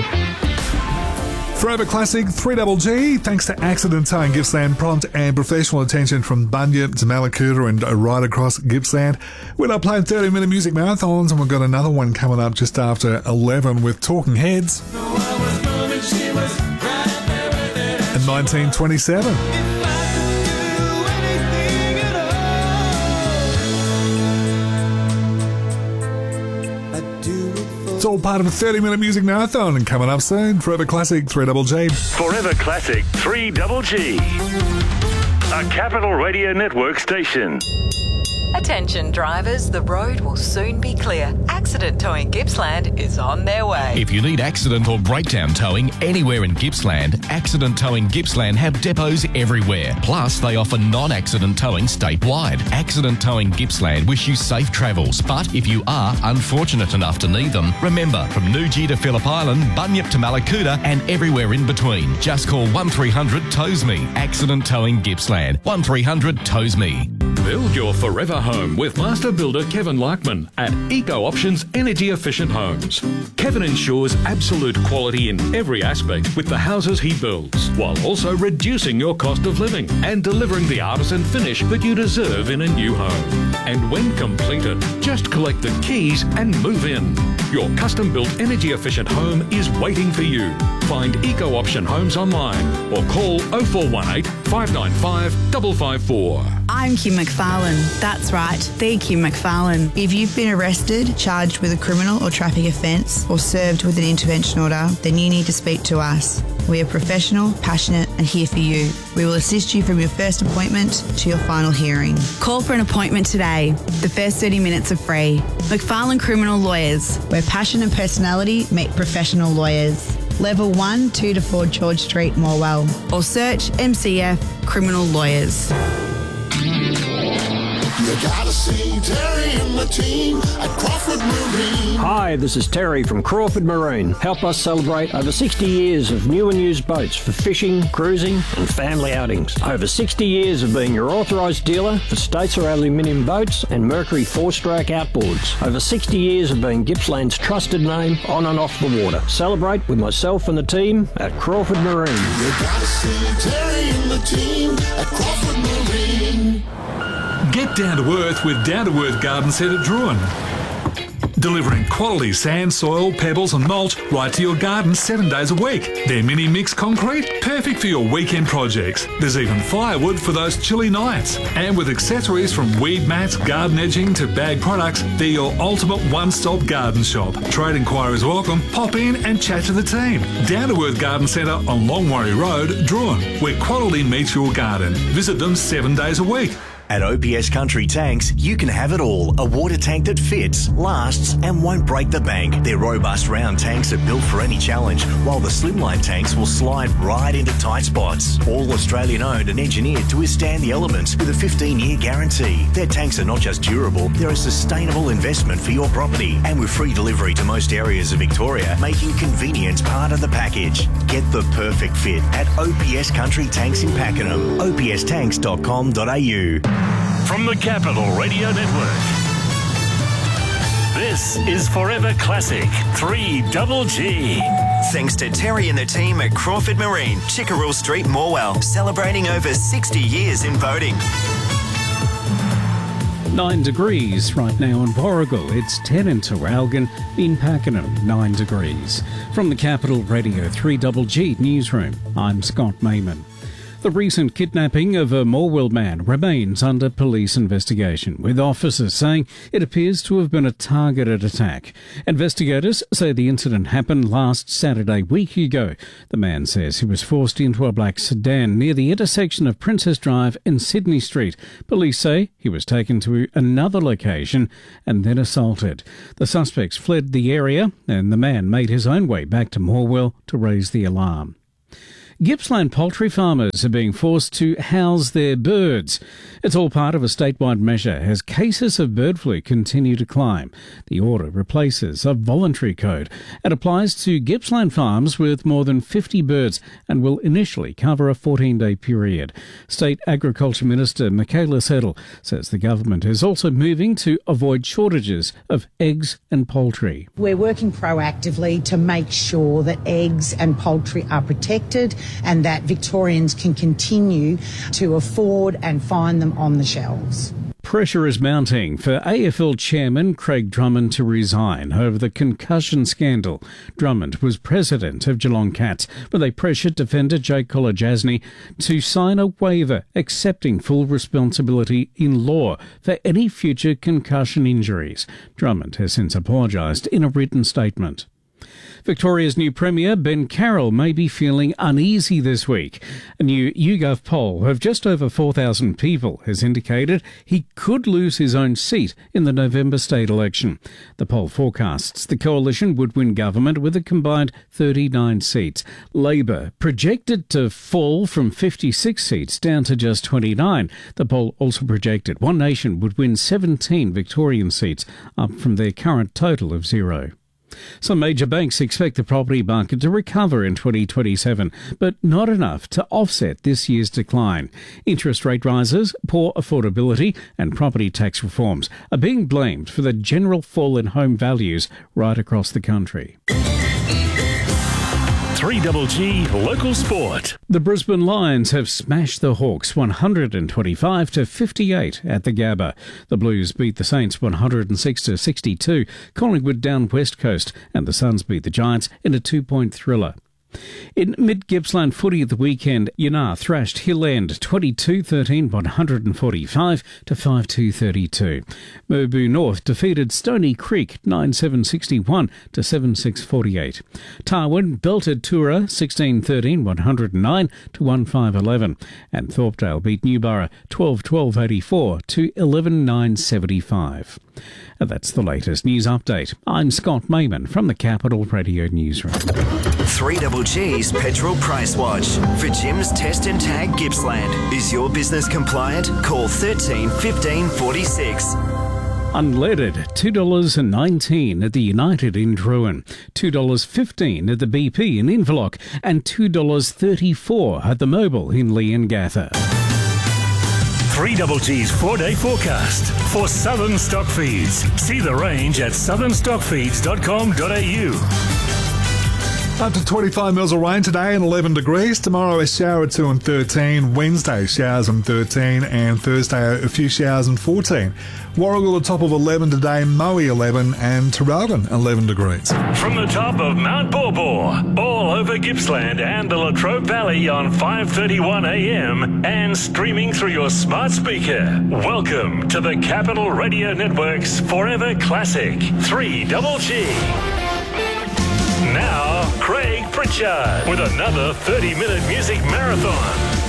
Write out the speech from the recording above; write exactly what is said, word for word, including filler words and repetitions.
Forever Classic, three Double G, thanks to Accident Towing Gippsland, prompt and professional attention from Bunyip to Mallacoota and right across Gippsland. We're not playing thirty minute music marathons, and we've got another one coming up just after eleven with Talking Heads in nineteen twenty-seven. It's all part of a thirty minute music marathon, and coming up soon, Forever Classic, three Double G. Forever Classic, three Double G. A Capital Radio Network station. Attention drivers, the road will soon be clear. Accident Towing Gippsland is on their way. If you need accident or breakdown towing anywhere in Gippsland, Accident Towing Gippsland have depots everywhere. Plus, they offer non-accident towing statewide. Accident Towing Gippsland wish you safe travels, but if you are unfortunate enough to need them, remember, from Newgee to Phillip Island, Bunyip to Mallacoota and everywhere in between, just call one three hundred tows me. Accident Towing Gippsland, one three hundred tows me. Build your forever home with master builder Kevin Larkman at Eco Options Energy Efficient Homes. Kevin ensures absolute quality in every aspect with the houses he builds, while also reducing your cost of living and delivering the artisan finish that you deserve in a new home. And when completed, just collect the keys and move in. Your custom-built energy efficient home is waiting for you. Find Eco Option Homes online or call oh four one eight, five nine five, five five four. I'm Kim McFarlane. That's right, the Kim McFarlane. If you've been arrested, charged with a criminal or traffic offence, or served with an intervention order, then you need to speak to us. We are professional, passionate and here for you. We will assist you from your first appointment to your final hearing. Call for an appointment today. The first thirty minutes are free. McFarlane Criminal Lawyers, where passion and personality meet professional lawyers. Level one, two to four George Street, Morwell. Or search M C F Criminal Lawyers. You gotta see Terry and the team at Crawford Marine. Hi, this is Terry from Crawford Marine. Help us celebrate over sixty years of new and used boats for fishing, cruising and family outings. Over sixty years of being your authorised dealer for Statesar aluminium boats and Mercury four-stroke outboards. Over sixty years of being Gippsland's trusted name on and off the water. Celebrate with myself and the team at Crawford Marine. You gotta see Terry and the team at Crawford Marine. Get down to earth with Down to Earth Garden Set at Druin. Delivering quality sand, soil, pebbles and mulch right to your garden seven days a week. Their mini mix concrete, perfect for your weekend projects. There's even firewood for those chilly nights. And with accessories from weed mats, garden edging to bag products, they're your ultimate one-stop garden shop. Trade inquiries welcome. Pop in and chat to the team. Down to Earth Garden Centre on Longwarry Road, Druin, where quality meets your garden. Visit them seven days a week. At O P S Country Tanks, you can have it all. A water tank that fits, lasts and won't break the bank. Their robust round tanks are built for any challenge, while the slimline tanks will slide right into tight spots. All Australian owned and engineered to withstand the elements with a fifteen year guarantee. Their tanks are not just durable, they're a sustainable investment for your property. And with free delivery to most areas of Victoria, making convenience part of the package. Get the perfect fit at O P S Country Tanks in Pakenham. o p s tanks dot com dot a u. From the Capital Radio Network, this is Forever Classic, three Double G. Thanks to Terry and the team at Crawford Marine, Chickerell Street, Morwell, celebrating over sixty years in boating. Nine degrees right now in Warragul. It's ten in Terralgan, in Pakenham, nine degrees. From the Capital Radio three Double G newsroom, I'm Scott Mayman. The recent kidnapping of a Morwell man remains under police investigation, with officers saying it appears to have been a targeted attack. Investigators say the incident happened last Saturday week ago. The man says he was forced into a black sedan near the intersection of Princess Drive and Sydney Street. Police say he was taken to another location and then assaulted. The suspects fled the area and the man made his own way back to Morwell to raise the alarm. Gippsland poultry farmers are being forced to house their birds. It's all part of a statewide measure as cases of bird flu continue to climb. The order replaces a voluntary code and applies to Gippsland farms with more than fifty birds and will initially cover a fourteen-day period. State Agriculture Minister Michaela Settle says the government is also moving to avoid shortages of eggs and poultry. We're working proactively to make sure that eggs and poultry are protected and that Victorians can continue to afford and find them on the shelves. Pressure is mounting for A F L chairman Craig Drummond to resign over the concussion scandal. Drummond was president of Geelong Cats when they pressured defender Jake Kolodjasny to sign a waiver accepting full responsibility in law for any future concussion injuries. Drummond has since apologised in a written statement. Victoria's new Premier, Ben Carroll, may be feeling uneasy this week. A new YouGov poll of just over four thousand people has indicated he could lose his own seat in the November state election. The poll forecasts the coalition would win government with a combined thirty-nine seats. Labor projected to fall from fifty-six seats down to just twenty-nine. The poll also projected One Nation would win seventeen Victorian seats, up from their current total of zero. Some major banks expect the property market to recover in twenty twenty-seven, but not enough to offset this year's decline. Interest rate rises, poor affordability and property tax reforms are being blamed for the general fall in home values right across the country. three G G Local Sport. The Brisbane Lions have smashed the Hawks one hundred twenty-five to fifty-eight at the Gabba. The Blues beat the Saints one hundred six to sixty-two. Collingwood down West Coast, and the Suns beat the Giants in a two-point thriller. In mid-Gippsland footy at the weekend, Yanar thrashed Hill End twenty-two thirteen, one hundred forty-five to five two thirty-two. Murbu North defeated Stony Creek nine seven sixty-one to seven six forty-eight. Tarwin belted Tura sixteen thirteen, one hundred nine to one five eleven. And Thorpedale beat Newborough twelve twelve eighty-four to eleven nine seventy-five. And that's the latest news update. I'm Scott Mayman from the Capital Radio Newsroom. three G G's Petrol Price Watch. For Jim's Test and Tag Gippsland. Is your business compliant? Call thirteen fifteen forty-six. Unleaded, two dollars nineteen at the United in Druin, two dollars fifteen at the B P in Inverloch, and two dollars thirty-four at the Mobil in Leongatha. three G G's four-day forecast for Southern Stock Feeds. See the range at southern stock feeds dot com dot a u. Up to twenty-five mils of rain today and eleven degrees. Tomorrow a shower at two and thirteen. Wednesday showers and thirteen. And Thursday a few showers and fourteen. Warragul a top of eleven today. Moe eleven. And Traralgon eleven degrees. From the top of Mount Borbor, all over Gippsland and the Latrobe Valley on five thirty-one a m and streaming through your smart speaker. Welcome to the Capital Radio Network's Forever Classic three G G. Now, Craig Pritchard with another thirty-minute music marathon.